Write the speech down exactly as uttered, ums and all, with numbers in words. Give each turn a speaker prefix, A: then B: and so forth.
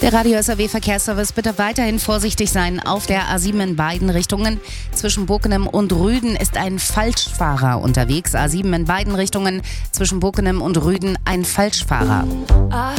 A: Der Radio S R W-Verkehrsservice bitte weiterhin vorsichtig sein. Auf der A sieben in beiden Richtungen. Zwischen Bockenem und Rüden ist ein Falschfahrer unterwegs. A sieben in beiden Richtungen. Zwischen Bockenem und Rüden ein Falschfahrer.
B: I